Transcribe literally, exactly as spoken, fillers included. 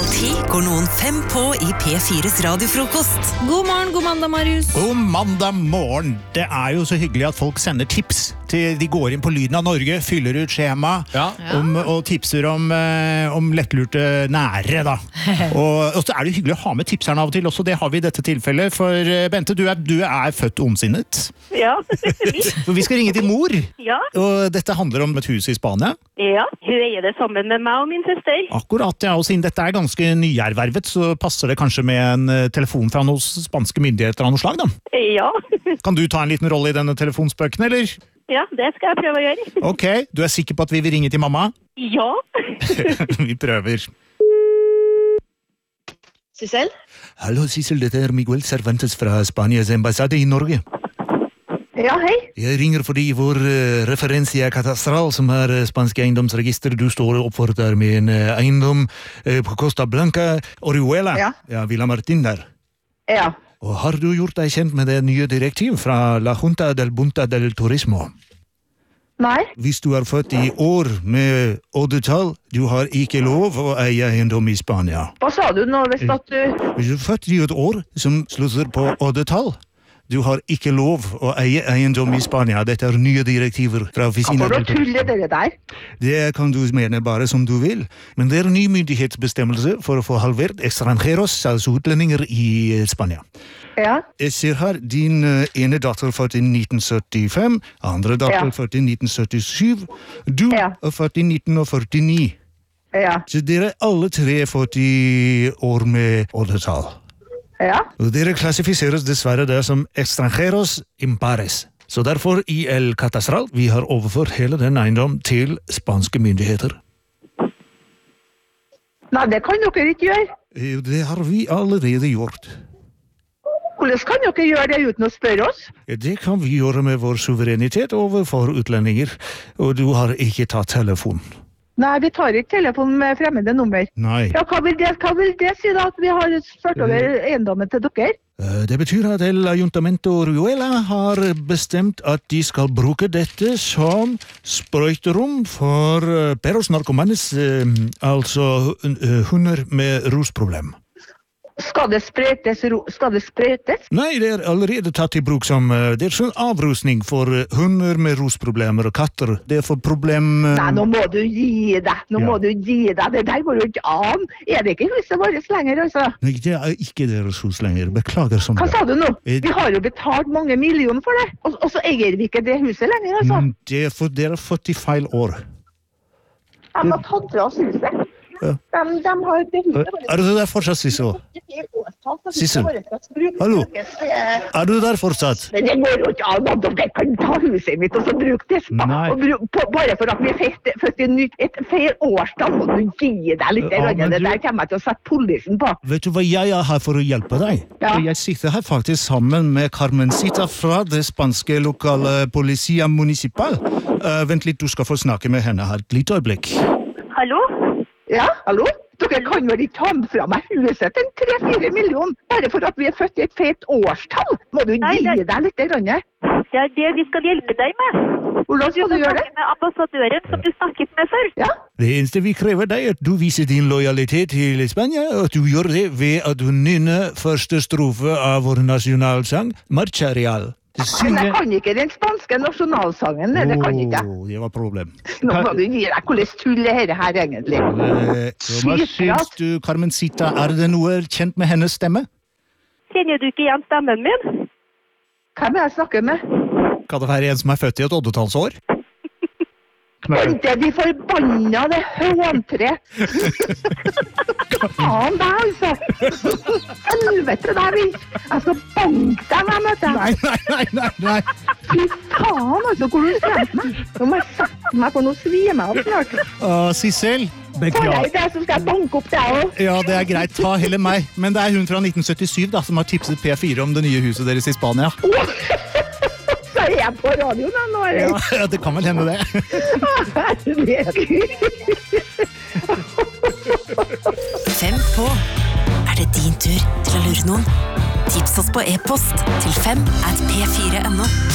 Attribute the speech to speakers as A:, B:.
A: halv ti går noen fem på i P fires radiofrokost.
B: God morgen, god mandag, Marius.
C: God mandag morgen. Det er jo så hyggelig at folk sender tips til de går inn på Lyden av Norge, fyller ut skjema
D: ja.
C: om, og tipser om, eh, om lettlurte nære, da. Og, og så er det hyggelig å ha med tipserne av og til også, det har vi i dette tilfellet. For eh, Bente, du er, du er født ondsinnet.
E: Ja.
C: Vi skal ringe til mor.
E: Ja.
C: Og dette handler om et hus i Spania.
E: Ja, hun eier det sammen med meg og min søster.
C: Akkurat, ja. Og siden dette er ganske nyervervet, så passer det kanskje med en eh, telefon fra noen spanske myndigheter av noe slag, da.
E: Ja.
C: Kan du ta en liten rolle i denne telefonspøken, eller?
E: Ja, det skal jeg prøve å gjøre.
C: Ok, du er sikker på at vi vil ringe til mamma?
E: Ja.
C: Vi prøver.
F: Sissel?
C: Hallo Sissel, dette er Miguel Cervantes fra Spanias ambassade i Norge.
F: Ja, hei.
C: Jeg ringer fordi vår uh, referensia Catastral, som er uh, spanske eiendomsregister, du står oppført der med en uh, eiendom uh, på Costa Blanca, Orihuela.
F: Ja.
C: Ja, Villa Martin der.
F: Ja.
C: Og har du gjort deg kjent med det nye direktiv fra La Junta del Bunta del Turismo?
F: Nei.
C: Hvis du er født i år med oddetall, du har ikke lov å eie eiendom i Spania.
F: Hva sa du nå hvis at du...
C: Hvis du er født i et år som slutter på oddetall, du har ikke lov å eie eiendom i Spania. Dette er nye direktiver fra Oficina.
F: Kan du tulle dere der?
C: Det kan du mene bare som du vil. Men det er ny myndighetsbestemmelse for å få halvert extranjeros, altså utlendinger i Spania.
F: Ja.
C: Jeg ser her, din ene datter født i nitten syttifem, andre datter
F: Ja.
C: født i nitten syttisju, du
F: Ja.
C: er født i nitten førtini.
F: Ja.
C: Så dere er alle tre født i år med oddetall.
F: Ja.
C: Og dere klassifiseres dessverre der som extranjeros impares. Så derfor i El Catastral vi har overført hele den eiendom til spanske myndigheter.
F: Nei, det kan dere ikke gjøre.
C: Eh, Det har vi allerede gjort.
F: Hvordan kan dere gjøre det uten å spørre oss?
C: Eh, Det kan vi gjøre med vår suverenitet overfor utlendinger, og du har ikke tatt telefon.
F: Nei, vi tar ikke telefonen med fremmede nummer.
C: Nei.
F: Ja, hva vil det, hva vil det si da, at vi har ført over eiendommen til dere?
C: Eh, Det betyr at El Ayuntamiento Orihuela har bestemt at de skal bruke dette som sprøyterom for eh, perros narkomanes, eh, altså eh, hunder med rusproblem.
F: Skal det spretes? ro- Skal det spretes?
C: Nei, det er allerede tatt i bruk som eh, det er sånn avrusning for eh, hunder med rusproblemer og katter. Det er for problem... eh,
F: Nei, nå må du gi deg. Nå
C: Ja.
F: må du gi deg. Det der går jo ikke an. Er det ikke huset vårt lenger, altså?
C: Nei, det er ikke deres hus lenger. Beklager som
F: Hva
C: det.
F: sa du nå?
C: Eh,
F: Vi har jo betalt mange millioner for det, og, og så eier vi ikke det huset lenger, altså.
C: Mm, Det er for dere er født i feil år.
F: De har tatt fra oss huset.
C: Ja.
F: De, de har det huset
C: Eh,
F: vårt.
C: Er du der fortsatt, Sissel? Sissel? Hallo? Er du der fortsatt?
F: Men det går jo ikke an at dere kan ta huset mitt og så bruke det spa.
C: Nei.
F: Og bru, på, bare for at vi er født, født i nytt, et feil årstall, må du gi deg litt.
C: Ja,
F: Ja,
C: men
F: det
C: du-
F: der kommer jeg til å sette politien på.
C: Vet du hva, jeg er her for å hjelpe deg.
F: Ja.
C: Og jeg sitter her faktisk sammen med Carmencita fra det spanske lokale Policia Municipal. Uh, vent litt, du skal få snakke med henne her et lite øyeblikk.
E: Hallo?
F: Ja, hallo? Dere kan vel ikke ta fra meg huset til tre-fire millioner, bare for at vi er født i et feit årstall? Må du
E: Nei,
F: gi
E: det-
F: deg litt, grann?
E: Det er det vi skal hjelpe deg med.
F: Hvordan skal du gjøre det?
E: Snakke med ambassadøren som du snakket med før.
F: Ja?
C: Det eneste vi krever deg er at du viser din lojalitet til Spania, og at du gjør det ved at du nynner første strofe av vår nasjonalsang, Marcha Real.
F: Men jeg kan ikke den spanske nasjonalsangen, det, det kan ikke.
C: Åh, det var problem.
F: Nå må du gi deg, hvordan tull er dette her egentlig?
C: Eh, så hva syns du, Carmencita, er det noe kjent med hennes stemme?
E: Kjenner du ikke igjen stemmen min?
F: Hvem er jeg snakker med?
C: Kan det være en som er født i et oddetallsår?
F: Bente, de forbanna det håntre! Faen deg, altså! Helvete, det er vi! Jeg skal banke deg, jeg, vet du!
C: Nei, nei, nei, nei, nei.
F: Fy faen, altså, hvor du skremte meg! Nå må jeg sette meg, for nå svimer jeg opp snart.
C: Uh, Sissel,
F: For deg,
C: beklager.
F: det, så skal jeg banke opp deg også.
C: Ja, det er greit. Ta heller meg. Men det er hun fra nitten syttisju da, som har tipset P fire om det nye huset deres i Spania.
F: Så er jeg på radioen da, nå, eller?
C: Ja, det kan vel hende det.
A: Fem på. Er det din tur til å lure noen? Tips oss på e-post til fem at p fire punktum no.